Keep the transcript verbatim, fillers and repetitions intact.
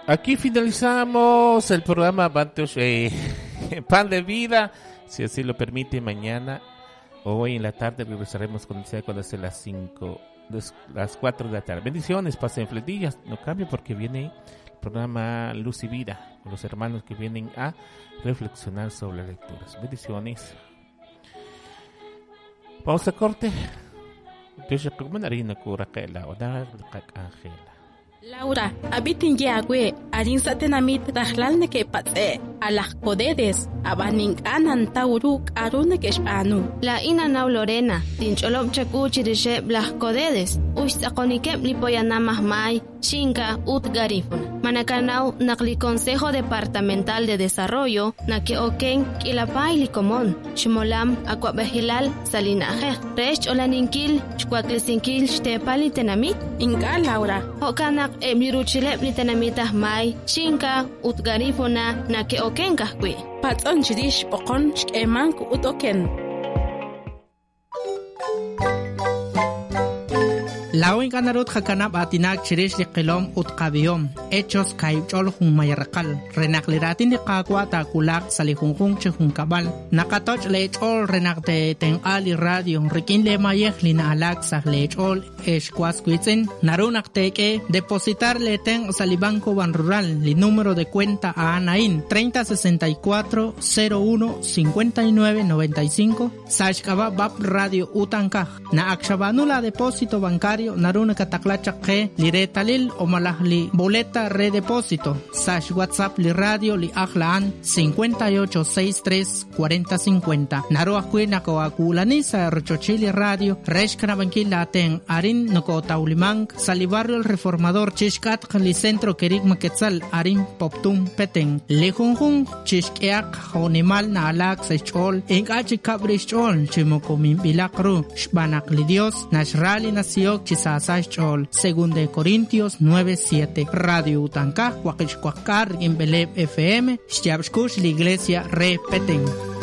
Aquí finalizamos el programa eh, Pan de Vida, si así lo permite. Mañana, hoy en la tarde, regresaremos con el cuando sea las cinco, las cuatro de la tarde. Bendiciones, pasen fletillas, no cambie porque viene el programa Luz y Vida, con los hermanos que vienen a reflexionar sobre las lecturas. Bendiciones. Vamos a corte. Laura, abitin yagwe, arin sa tinamit rahlal na kay patse, alak kodedes, abaning anan tauruk arun na keshpano. La ina naw Lorena, tincholob chaku chirishe blah kodedes, uis akonikep lipoyana mahmay, shinka ut garifun. Manakanaw nakli Consejo Departamental de Desarrollo, na ke oken kilapay likomon, shimolam akwabahilal salinaje, resh olaninkil, chkwaklisingkil shtepali tinamit. Inga Laura, hokanak e miruchilep ni tenamitah may shinka utgarifona na ke oken kahkwi. Patson chidish pokon shkeman ku utoken. Lawin kanarut hakanap atinak chirish liqilom utqabiyom hechos kaibchol hung mayarqal renakliratin ni qaqwa ta kulak salihungkung chhung kabal nakatoch lechol renakte tenqali radio rikin le mayeh lina alak sah lechol eshkwas kwitzen narunakteke depositar le ten salibanco ban rural li número de cuenta a Anain treinta sesenta y cuatro cero uno cincuenta y nueve noventa y cinco sashkaba bab radio utankaj na akshabanula depósito bancario naruna kataklacha ke liretalil o malahli boleta redepósito sash WhatsApp li radio li akhlaan cincuenta y ocho sesenta y tres cuarenta cincuenta naru akwina ko akulani sa rochochili radio reshkana bankila ten arin noko taulimang salibarrio el reformador chishkat li centro kerik maketzal arin poptum peteng lejunjun chishkeak honimal na alak sechol engachi kabrichol chimokomim bilakru shbanak li dios nashrali nasiok chisasach chol según de Corintios nueve siete radio utankaj kwakishkwakar en Beleb F M Shtiabshkush la iglesia re peteng.